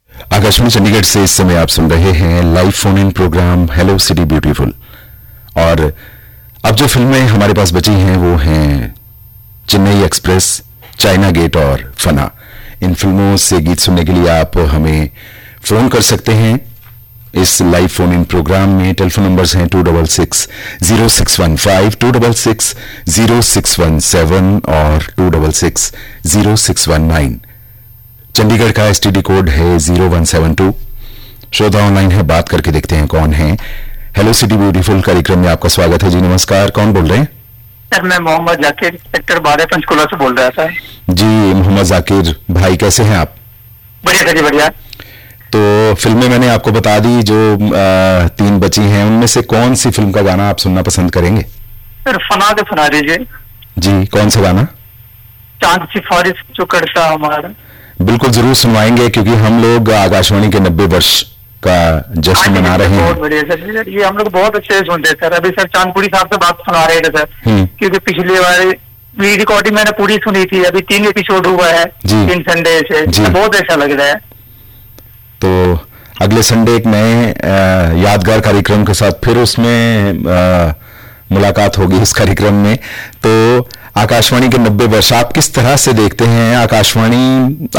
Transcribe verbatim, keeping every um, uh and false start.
आकाशवाणी चंडीगढ़ से इस समय आप सुन रहे हैं live phone in programme hello city beautiful. और अब जो फिल्में हमारे पास बची हैं वो हैं चेन्नई एक्सप्रेस, चाइना गेट और फना। इन फिल्मों से गीत सुनने के लिए आप हमें फोन कर सकते हैं इस लाइव फोन इन प्रोग्राम में। टेलीफोन नंबर्स हैं to double six zero six one five, to double six zero six one seven और to double six zero six one nine. Chandigarh का एसटीडी कोड है जीरो वन सेवन टू। श्रोता online है, बात करके देखते हैं कौन है। हेलो सिटी ब्यूटीफुल कार्यक्रम में आपका स्वागत है जी। नमस्कार, कौन बोल रहे हैं? सर मैं मोहम्मद जाकिर सेक्टर बारह पंचकुला से बोल रहा था जी। मोहम्मद जाकिर भाई, कैसे हैं आप? बढ़िया सर जी, बढ़िया। तो फिल्में मैंने आपको बता दी जो आ, तीन बची हैं, उनमें से कौन सी फिल्म का गाना आप सुनना पसंद करेंगे? सर फना के सुना दीजिए जी। कौन सा गाना? चांद सिफारिश जो करता हमारा। बिल्कुल जरूर सुनवाएंगे, क्योंकि हम लोग आकाशवाणी के नब्बे वर्ष का जश्न मना रहे हैं। बहुत बढ़िया सर, ये हम लोग बहुत अच्छे से सुनते हैं सर। अभी सर चांदपुरी साहब से बात सुना रहे थे सर, क्योंकि पिछली बार रिकॉर्डिंग मैंने पूरी सुनी थी, अभी तीन एपिसोड हुआ है तीन संडे से, बहुत अच्छा लग रहा है। तो अगले संडे एक नए यादगार कार्यक्रम के साथ फिर उसमें आ, मुलाकात होगी इस कार्यक्रम में। तो आकाशवाणी के नब्बे वर्ष आप किस तरह से देखते हैं? आकाशवाणी